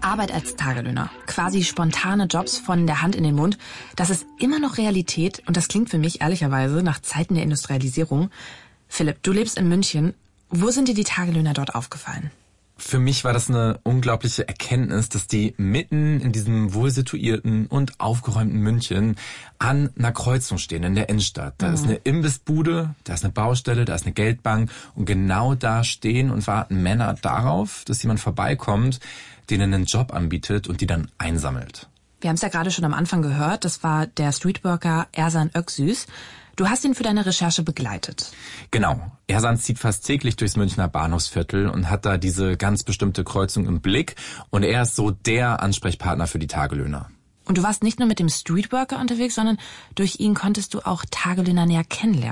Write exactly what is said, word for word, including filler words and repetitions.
Arbeit als Tagelöhner, quasi spontane Jobs von der Hand in den Mund, das ist immer noch Realität und das klingt für mich ehrlicherweise nach Zeiten der Industrialisierung. Philipp, du lebst in München. Wo sind dir die Tagelöhner dort aufgefallen? Für mich war das eine unglaubliche Erkenntnis, dass die mitten in diesem wohlsituierten und aufgeräumten München an einer Kreuzung stehen, in der Innenstadt. Da mhm. ist eine Imbissbude, da ist eine Baustelle, da ist eine Geldbank und genau da stehen und warten Männer darauf, dass jemand vorbeikommt, denen einen Job anbietet und die dann einsammelt. Wir haben es ja gerade schon am Anfang gehört, das war der Streetworker Ersan Öksüz. Du hast ihn für deine Recherche begleitet. Genau. Ersan zieht fast täglich durchs Münchner Bahnhofsviertel und hat da diese ganz bestimmte Kreuzung im Blick. Und er ist so der Ansprechpartner für die Tagelöhner. Und du warst nicht nur mit dem Streetworker unterwegs, sondern durch ihn konntest du auch Tagelöhner näher kennenlernen.